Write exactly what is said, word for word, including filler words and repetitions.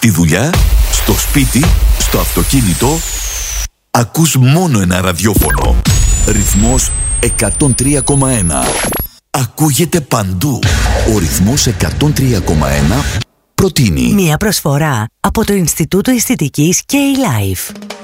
Στη δουλειά, στο σπίτι, στο αυτοκίνητο, ακούς μόνο ένα ραδιόφωνο. Ρυθμός εκατόν τρία κόμμα ένα. Ακούγεται παντού. Ο ρυθμός εκατόν τρία κόμμα ένα προτείνει μια προσφορά από το Ινστιτούτο Αισθητικής K-Life.